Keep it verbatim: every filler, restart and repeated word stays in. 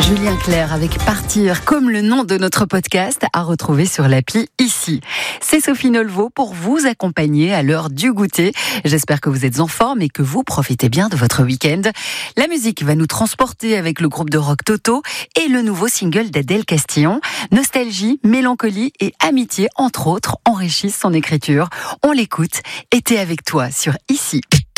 Julien Clerc avec Partir, comme le nom de notre podcast, à retrouver sur l'appli Ici. C'est Sophie Nolvo pour vous accompagner à l'heure du goûter. J'espère que vous êtes en forme et que vous profitez bien de votre week-end. La musique va nous transporter avec le groupe de rock Toto et le nouveau single d'Adèle Castillon. Nostalgie, mélancolie et amitié, entre autres, enrichissent son écriture. On l'écoute et t'es avec toi sur Ici.